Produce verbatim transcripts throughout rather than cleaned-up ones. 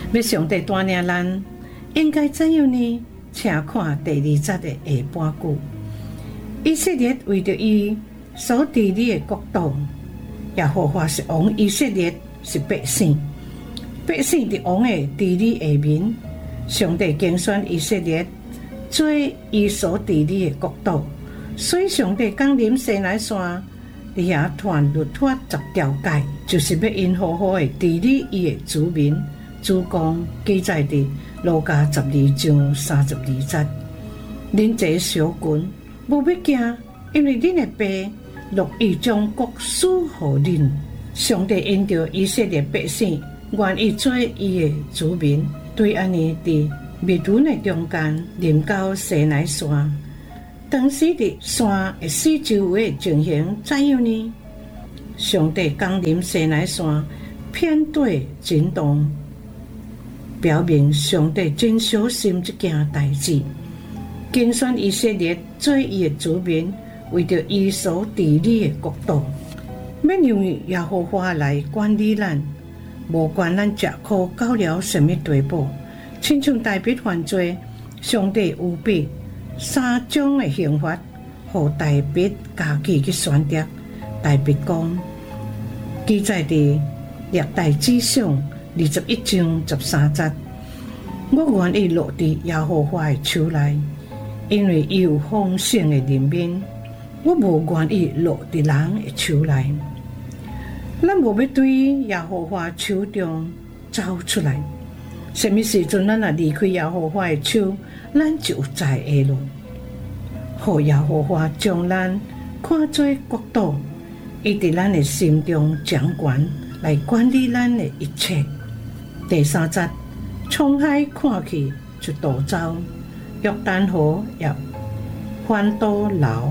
要上帝带领咱，应该怎样呢？请看第二节的下半句。以色列为着伊所治理的国度，耶和华是王，以色列是百姓，百姓伫王的治理下面。上帝拣选以色列做伊所治理的国度，所以上帝降临西奈山，伫遐传律法十条诫，就是要因好好的治理伊的子民。主讲记载伫路加十二章三十二节。恁这小群，无要惊，因为恁的爸乐意将国赐互恁。上帝因着以色列百姓愿意做伊的子民，对安尼伫密云的中间临到西奈山。当时伫山的四周围的情形怎样呢？上帝降临西奈山，遍地震动，表明上帝真小心这件代志，拣选以色列做伊的子民，为着伊所治理的国度，要让耶和华来管理咱，无管咱吃苦到了什么地步。亲像大卫犯罪，上帝有必三种的刑罚，互大卫家己去选择。大卫讲，记载伫历代志上二十一章十三节。我愿意落伫耶和华的手内，因为伊有丰盛的怜悯。我无愿意落伫人的手内。咱无要对耶和华手中走出来。什么时阵咱若离开耶和华的手，咱就有在下路。互耶和华将咱看作国度，伊伫咱的心中掌权，来管理咱的一切。第三节。冲海看去就渡走，约旦河也翻倒流。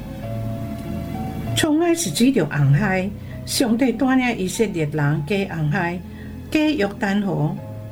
冲海是指着红海，上帝带领以色列人过红海，过约旦河。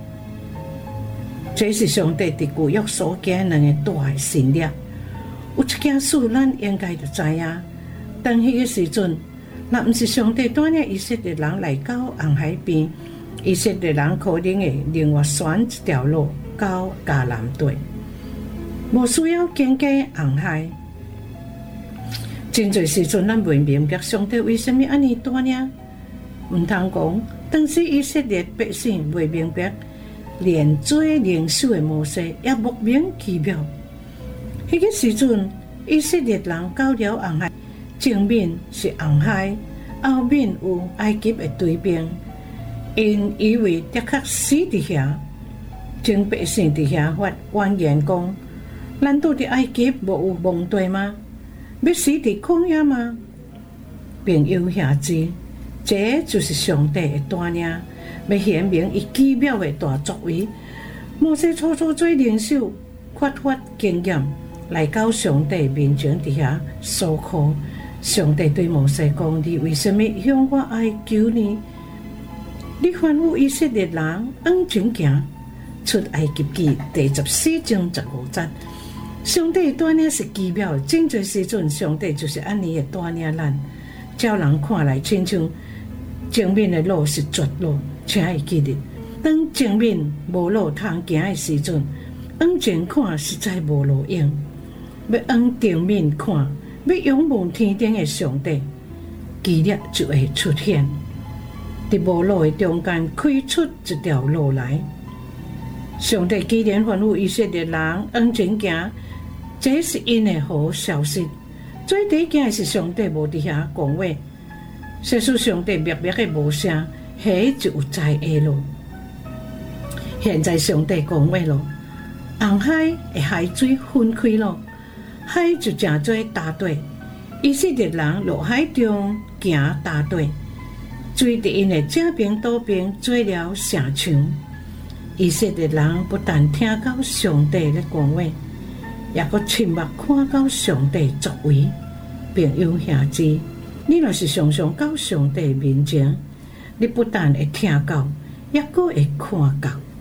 这是上帝伫旧约所行两个大的神力。有一件事咱应该就知影，当迄个时阵，若毋是上帝带领以色列人来到红海边。以色列人可能会另外选一条路到迦南地，无需要经过红海。真侪时阵，咱未明白上帝为什么安尼带领。毋通讲，当时以色列百姓未明白，连做领袖的摩西也莫名其妙。迄个时阵，以色列人到了红海，前面是红海，后面有埃及的对边。因以为的确死伫遐，众百姓伫遐发怨言讲：难道伫埃及无有蒙地吗？要死伫旷野吗？朋友兄姊，这就是上帝的带领，要显明伊奇妙的大作为。摩西初初做领袖，缺乏经验，来到上帝面前伫遐诉苦。上帝对摩西讲：你为什么向我哀求呢？你吩咐以色列人往前行，出埃及记第十四章十五节。上帝带领是奇妙的，真侪时阵，上帝就是安尼的带领咱。叫人看来，亲像前面的路是绝路，请会记得，当前面无路通行的时阵，往前看实在无路用。要往正面看，要仰望天顶的上帝，奇迹就会出现。伫无路的中间开出一条路来。上帝既然吩咐以色列人往前行，这是因的好消息。最第一件是上帝无伫遐讲话，实属上帝默默的无声，迄就有在下路。现在上帝讲话咯，红海的海水分开咯，海就成做大队，以色列人落海中行大队。水伫因的正边倒边做了城墙。以色列人不但听到上帝咧讲话，也阁亲目看到上帝作为。朋友兄姊，你若是常常到上帝面前，你不但会听到，也阁会看到。